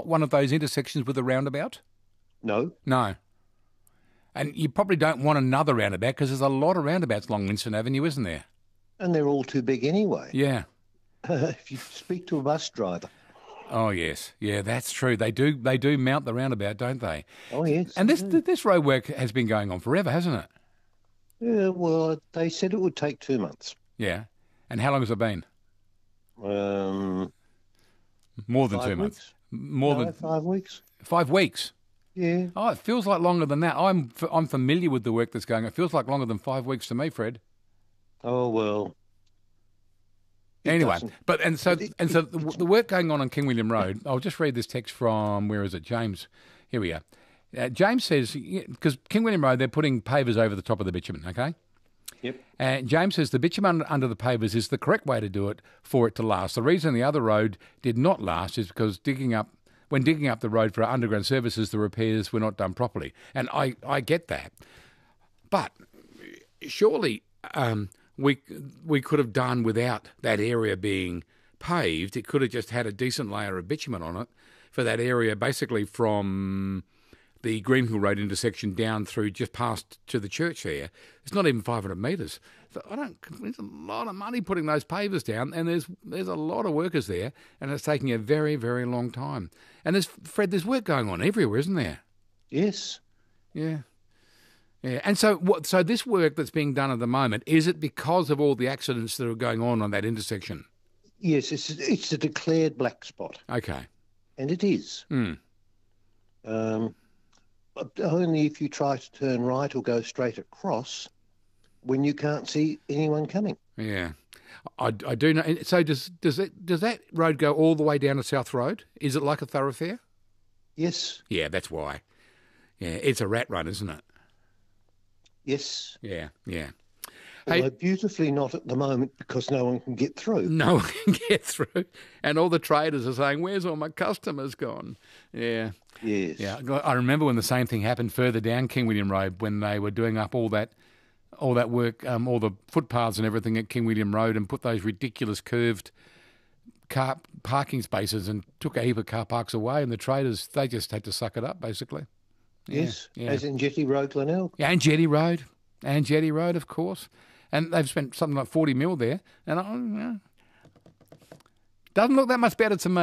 one of those intersections with a roundabout? No. No. And you probably don't want another roundabout because there's a lot of roundabouts along Winston Avenue, isn't there? And they're all too big anyway. Yeah. If you speak to a bus driver. Oh, yes. Yeah, that's true. They do mount the roundabout, don't they? Oh, yes. And this road work has been going on forever, hasn't it? Yeah, well, they said it would take 2 months. Yeah. And how long has it been? More than 2 months. Than 5 weeks. 5 weeks? Yeah. Oh, it feels like longer than that. I'm familiar with the work that's going on. It feels like longer than 5 weeks to me, Fred. Oh, well. Anyway, so the work going on King William Road, I'll just read this text from, where is it, James? Here we are. James says, because King William Road, they're putting pavers over the top of the bitumen, okay? Yep. And James says the bitumen under the pavers is the correct way to do it for it to last. The reason the other road did not last is because when digging up the road for underground services, the repairs were not done properly. And I get that. But surely we could have done without that area being paved. It could have just had a decent layer of bitumen on it for that area, basically from the Greenhill Road intersection down through just past to the church there. It's not even 500 metres. So there's a lot of money putting those pavers down, and there's a lot of workers there, and it's taking a very, very long time. And there's work going on everywhere, isn't there? Yes. Yeah. Yeah, and so this work that's being done at the moment, is it because of all the accidents that are going on that intersection? Yes, it's a declared black spot. Okay. And it is. Only if you try to turn right or go straight across when you can't see anyone coming. Yeah. I do know. So does that road go all the way down to South Road? Is it like a thoroughfare? Yes. Yeah, that's why. Yeah, it's a rat run, isn't it? Yes. Yeah. Although beautifully not at the moment because no one can get through. No one can get through. And all the traders are saying, where's all my customers gone? Yeah. Yes. Yeah. I remember when the same thing happened further down King William Road when they were doing up all that work, all the footpaths and everything at King William Road, and put those ridiculous curved car parking spaces and took a heap of car parks away, and the traders, they just had to suck it up, basically. Yes, yeah. As in Jetty Road, Glenelg. Yeah, and Jetty Road, of course. And they've spent something like 40 mil there. And doesn't look that much better to me.